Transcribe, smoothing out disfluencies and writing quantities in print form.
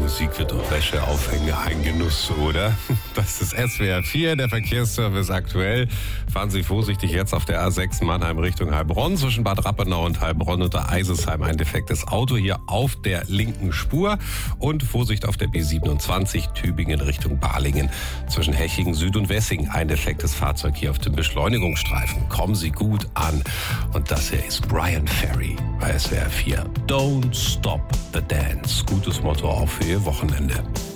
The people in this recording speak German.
Musik wird doch Wäsche aufhängen ein Genuss, oder? Das ist SWR 4, der Verkehrsservice aktuell. Fahren Sie vorsichtig jetzt auf der A6 Mannheim Richtung Heilbronn. Zwischen Bad Rappenau und Heilbronn unter Eisesheim ein defektes Auto hier auf der linken Spur. Und Vorsicht auf der B27 Tübingen Richtung Balingen. Zwischen Hechingen Süd und Wessing ein defektes Fahrzeug hier auf dem Beschleunigungsstreifen. Kommen Sie gut an. Und das hier ist Brian Ferry bei SWR 4. Don't stop the dance. Gutes Motto auch für Ihr Wochenende.